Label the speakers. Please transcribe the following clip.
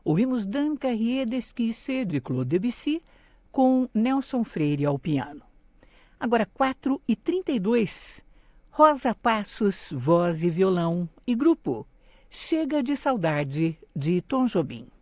Speaker 1: Ouvimos Dan Carrier d'Esquisse, de Claude Debussy, com Nelson Freire ao piano. Agora 4h32, Rosa Passos, voz e violão e grupo. Chega de Saudade, de Tom Jobim.